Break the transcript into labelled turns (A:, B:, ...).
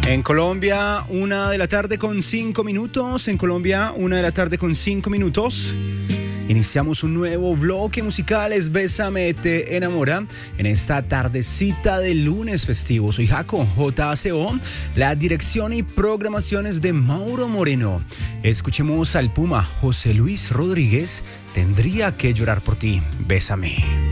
A: En Colombia, 1:05 p.m. En Colombia, 1:05 p.m. Iniciamos un nuevo bloque musical, es Bésame, te enamora, en esta tardecita de lunes festivo. Soy Jaco, JACO, la dirección y programaciones de Mauro Moreno. Escuchemos al Puma José Luis Rodríguez, Tendría que llorar por ti, Bésame.